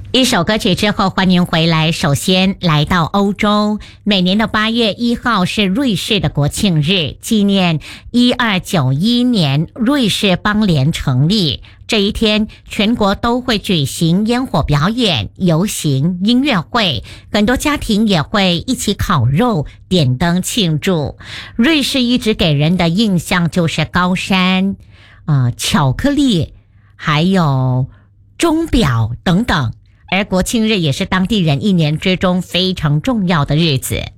一首歌曲之后，欢迎回来。首先来到欧洲，每年的8月1号是瑞士的国庆日，纪念1291年瑞士邦联成立。这一天，全国都会举行烟火表演、游行、音乐会，很多家庭也会一起烤肉、点灯庆祝。瑞士一直给人的印象就是高山、巧克力，还有钟表等等。而国庆日也是当地人一年之中非常重要的日子。